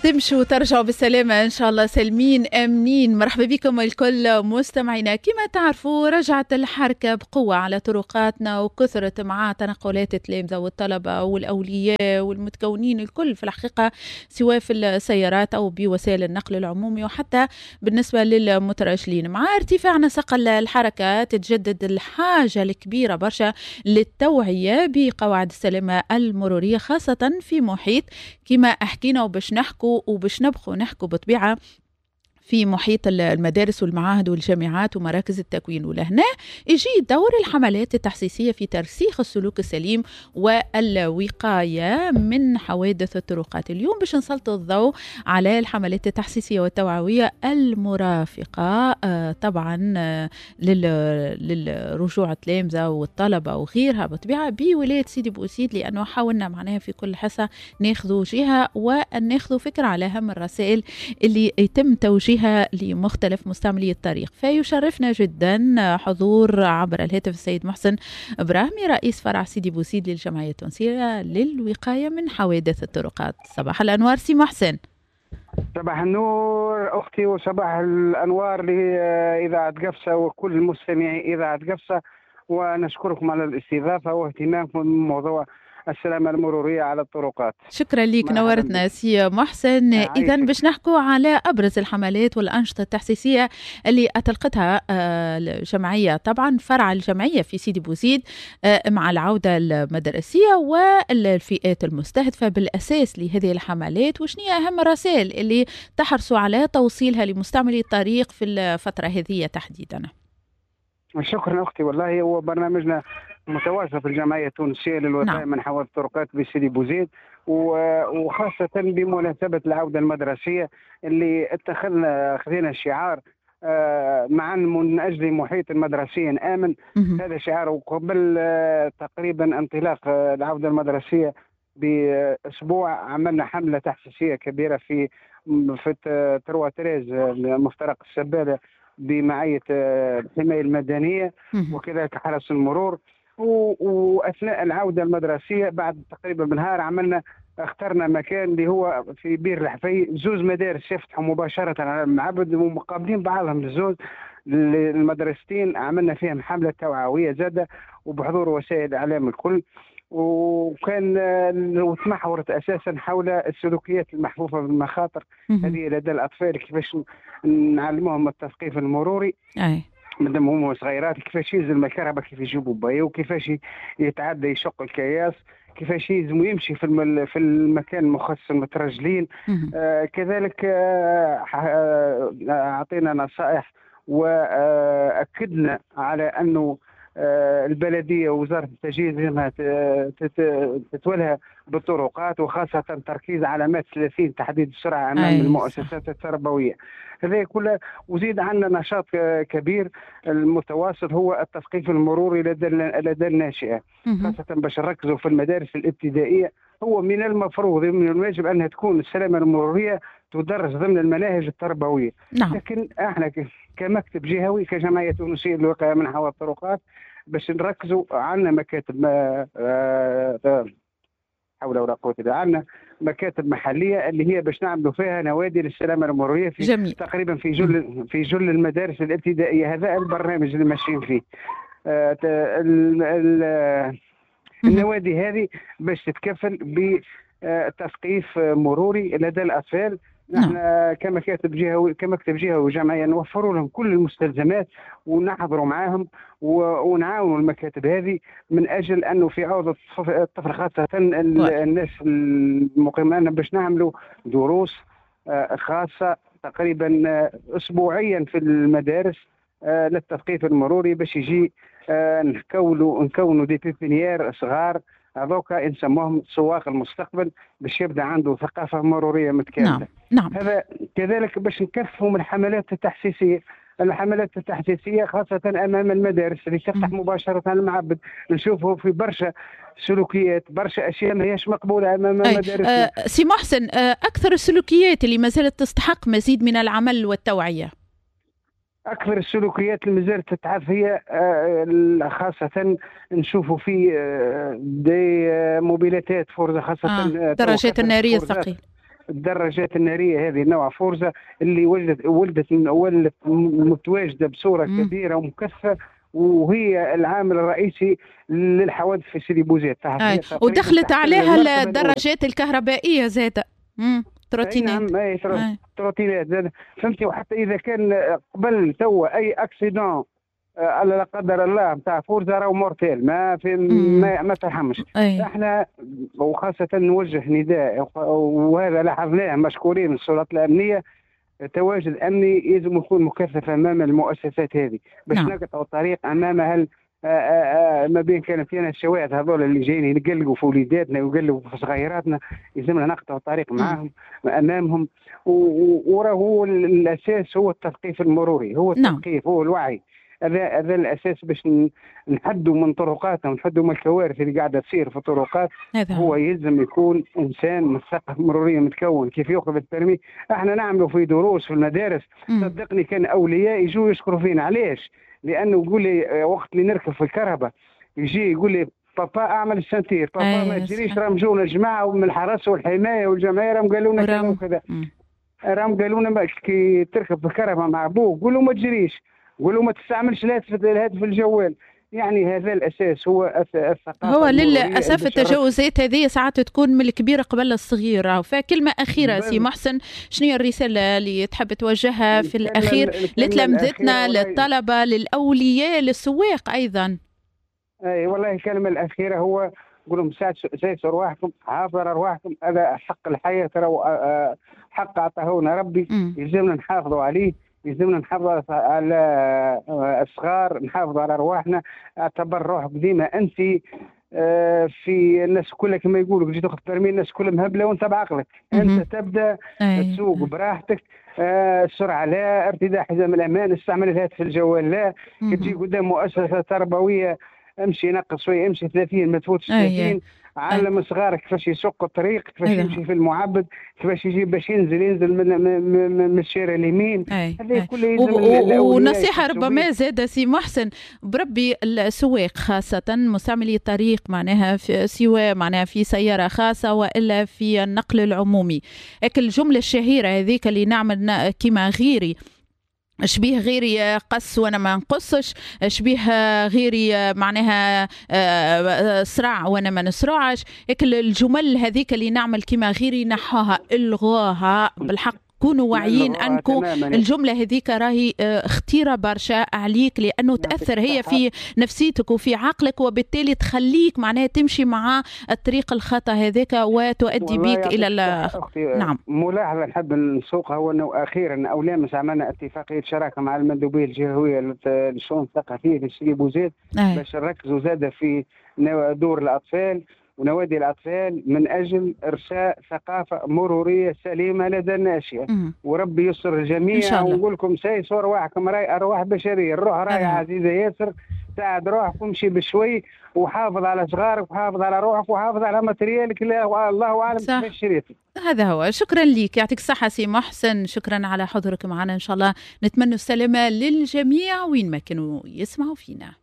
تمشوا وترجعوا بالسلامة إن شاء الله سالمين آمنين. مرحبا بكم الكل مستمعينا. كما تعرفوا رجعت الحركة بقوة على طرقاتنا وكثرت مع تنقلات التلامذة والطلبة والأولياء والمتكونين الكل في الحقيقة، سواء في السيارات أو بوسائل النقل العمومي وحتى بالنسبة للمترجلين. مع ارتفاع نسق الحركة تتجدد الحاجة الكبيرة برشا للتوعية بقواعد السلامة المرورية، خاصة في محيط كما حكينا وباش نحكوا وباش نبقوا نحكوا بطبيعة في محيط المدارس والمعاهد والجامعات ومراكز التكوين. ولهنا يجي دور الحملات التحسيسية في ترسيخ السلوك السليم والوقاية من حوادث الطرقات. اليوم باش نسلط الضوء على الحملات التحسيسية والتوعوية المرافقة طبعا للرجوع التلامذة والطلبة وغيرها بطبيعة بولاية سيدي بوسيد، لأنه حاولنا معناها في كل حصة ناخذوا جهة وناخذوا فكرة على أهم الرسائل اللي يتم توجيهها لمختلف مستعملي الطريق. فيشرفنا جدا حضور عبر الهاتف السيد محسن إبراهيمي، رئيس فرع سيدي بوسيد للجمعية التونسية للوقاية من حوادث الطرقات. صباح الأنوار سي محسن. صباح النور أختي وصباح الأنوار لإذاعة قفصة وكل مستمعي إذاعة قفصة، ونشكركم على الاستضافة واهتمامكم بموضوع السلامة المرورية على الطرقات. شكرا لك، نورتنا سي محسن. إذا باش نحكوا على أبرز الحملات والأنشطة التحسيسية اللي أطلقتها الجمعية، طبعا فرع الجمعية في سيدي بوزيد مع العودة المدرسية والفئات المستهدفة بالأساس لهذه الحملات، وشنية أهم الرسائل اللي تحرصوا على توصيلها لمستعملي الطريق في الفترة هذه تحديدا؟ شكرا أختي. والله هو برنامجنا متواصل في الجمعية التونسية للوقاية من حوادث الطرقات بسيدي بوزيد، وخاصة بمناسبة العودة المدرسية اللي خذينا الشعار معا من أجل محيط مدرسي آمن. هذا شعار، وقبل تقريبا انطلاق العودة المدرسية بأسبوع عملنا حملة تحسيسية كبيرة في تروا تريز مفترق السبالة بمعية الحماية المدنية وكذلك حرس المرور. وأثناء العودة المدرسية بعد تقريبا بنهار اخترنا مكان اللي هو في بير الحفي، زوز مدارس يفتحوا مباشرة على المعبد ومقابلين بعضهم الزوز المدرستين. عملنا فيهم حملة توعوية زادة وبحضور وسائل الإعلام الكل، وكان وتمحورت أساسا حول السلوكيات المحفوفة بالمخاطر هذه لدى الأطفال، كيفاش نعلمهم التثقيف المروري مادام هم صغيرات، كيفاش ينزل الكهرباء، كيف يجيبوا بايو، كيفاش يتعدى يشق الكياس، كيفاش يلزم يمشي في المكان المخصص للمترجلين. كذلك أعطينا نصائح وأكدنا على أنه البلدية ووزارة التجهيز لما تتولى بالطرقات، وخاصة تركيز علامات 30 تحديد السرعة أمام المؤسسات التربوية. هذا كله. وزيد عندنا نشاط كبير المتواصل هو التثقيف المروري لدى الناشئة، خاصة باش نركزوا في المدارس الابتدائية. هو من المفروض من الواجب أنها تكون السلامة المرورية تدرس ضمن المناهج التربوية. لكن احنا كمكتب جهوي كجمعية تونسية للوقاية من حوادث الطرقات باش نركزوا عندنا مكاتب حول ولا قوة إلا بالله، عندنا مكاتب محلية اللي هي باش نعملوا فيها نوادي للسلامة المرورية في جميل. تقريبا في جل المدارس الابتدائية. هذا البرنامج اللي ماشيين فيه. النوادي هذه باش تتكفل بتثقيف مروري لدى الأطفال. نحن كمكتب جهوي وجمعية نوفروا لهم كل المستلزمات ونحضروا معاهم ونعاونوا المكاتب هذه من أجل أنه في عودة الطفل خاصة الناس المقيمين باش نعملوا دروس خاصة تقريبا أسبوعيا في المدارس للتثقيف المروري، باش يجي نكونوا دي بيبينيير صغار هذوك نسموهم سواق المستقبل باش يبدا عنده ثقافه مروريه متكامله. نعم. هذا كذلك باش نكثفوا من الحملات التحسيسيه خاصه امام المدارس اللي تفتح مباشره على المعبد. نشوفوا في برشا سلوكيات، برشا اشياء ما هيش مقبوله امام المدارس. سي محسن، اكثر السلوكيات اللي ما زالت تستحق مزيد من العمل والتوعيه؟ أكثر السلوكيات اللي مازالت تتعرف هي خاصة نشوفوا في دي موبيلاتات فورزا، خاصة الدراجات النارية الثقيلة، الدراجات الناريه هذه نوع فورزا اللي ولدت متواجده بصوره كبيره ومكثفه، وهي العامل الرئيسي للحوادث في سيدي بوزيد. ودخلت عليها الدراجات الكهربائيه زاده تروتينات. نعم تروتينات زاده، فهمتي. وحتى اذا كان قبل توا اي اكسيدون لا قدر الله نتاع فورزا راهو مورتيل ما ترحمش. احنا وخاصه نوجه نداء، وهذا لاحظناه مشكورين السلطات الامنيه، تواجد امني يجب يكون مكثف امام المؤسسات هذه باش نقطعوا الطريق امام ما بين كان فينا الشواذ هذول اللي جايين يقلقوا في وليداتنا ويقلقوا في صغيراتنا، يلزمنا نقطعوا الطريق معاهم امامهم. وراهو الاساس هو التثقيف المروري، هو التثقيف، هو الوعي. هذا الاساس باش نحدوا من طرقاتنا ونحدوا من الكوارث اللي قاعده تصير في الطرقات. هو يلزم يكون انسان مثقف مروريا متكون كيف ياخذ البرمي. احنا نعملوا في دروس في المدارس، صدقني كان اولياء يجوا يشكروا فينا. علاش؟ لانه يقول لي وقت اللي نركب في الكهرباء يجي يقول لي بابا اعمل السنتير، بابا ما تجريش، راهم جونا الجماعه من الحرس والحمايه والجمعيه راهم قالوا لنا كذا وكذا، راهم قالوا لنا كي تركب في الكهرباء مع ابوك قولوا ما تجريش، قولوا ما تستعملش الهاتف الجوال. يعني هذا الاساس هو الثقافه. هو للاسف التجاوزات هذه ساعات تكون من الكبيره قبل الصغيره. فكلمه اخيره سي محسن، شنو هي الرساله اللي تحب توجهها في الاخير لتلامذتنا، للطلبه، للاولياء، للسواق ايضا؟ اي والله الكلمه الاخيره هو نقول لهم سايسوا ارواحكم، حافظوا على ارواحكم. هذا حق الحياه، ترى حق اعطاهونا ربي، يلزمنا نحافظوا عليه، يلزمنا نحافظ على الصغار، نحافظ على ارواحنا. اعتبر روحك ديما انت في الناس كلها كما يقولوا كي تاخذ برمي الناس كلها مهبله وانت بعقلك. انت تبدا تسوق براحتك، السرعه لا، ارتداء حزام الامان، استعمل الهاتف الجوال لا، كي تجي قدام مؤسسه تربويه امشي نقص شويه، امشي 30 ما تفوتش 30. علم صغارك كيفاش يسوق الطريق، كيفاش يمشي في المعبد، كيفاش يجيب باش ينزل من الشارع اليمين. هذه كلها ونصيحه ربما زاد سي محسن بربي السواق خاصه مستعملي الطريق، معناها سواء معناها في سياره خاصه والا في النقل العمومي. لكن الجمله الشهيره هذيك اللي نعمل كيما غيري، شبيه غيري قص وانا ما نقصش، شبيه غيري معناها سرع وانا ما نسرعش. هيك الجمل هذيك اللي نعمل كيما غيري نحوها، الغوها بالحق. كونوا واعيين انكم الجمله هذيك راهي خطيره برشا عليك، لانه تاثر هي في نفسيتك وفي عقلك، وبالتالي تخليك معناها تمشي مع الطريق الخطا هذاك وتؤدي بك الى نعم. ملاحظه نحب نسوقها هو انه اخيرا او لامس عملنا اتفاقيه شراكه مع المندوبيه الجهويه للشؤون الثقافيه في سيدي بوزيد باش نركزوا زاده في دور الاطفال ونوادي الأطفال من أجل إرساء ثقافة مرورية سليمة لدى الناشئة. وربي يسر الجميع. ونقول لكم سايسوا أرواحكم، راي أرواح بشرية، الروح راي عزيزة ياسر، ساعد روحك وامشي بشوي وحافظ على صغارك وحافظ على روحك وحافظ على ماتريالك، الله أعلم كيفاش شريتك. هذا هو. شكرا لك، يعطيك الصحة سي محسن، شكرا على حضورك معنا. إن شاء الله نتمنى السلامة للجميع وين ما كانوا يسمعوا فينا.